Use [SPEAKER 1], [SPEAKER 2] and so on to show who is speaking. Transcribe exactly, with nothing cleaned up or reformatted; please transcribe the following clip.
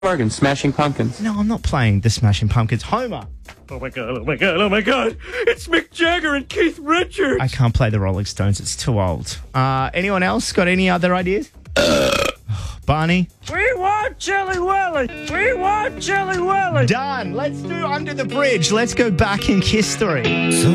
[SPEAKER 1] Morgan, Smashing Pumpkins.
[SPEAKER 2] No, I'm not playing the Smashing Pumpkins. Homer.
[SPEAKER 3] Oh my god, oh my god, oh my god. It's Mick Jagger and Keith Richards.
[SPEAKER 2] I can't play the Rolling Stones. It's too old. Uh, anyone else got any other ideas? Barney?
[SPEAKER 3] We want Chili Willy. We want Chili Willy.
[SPEAKER 2] Done. Let's do Under the Bridge. Let's go back in history.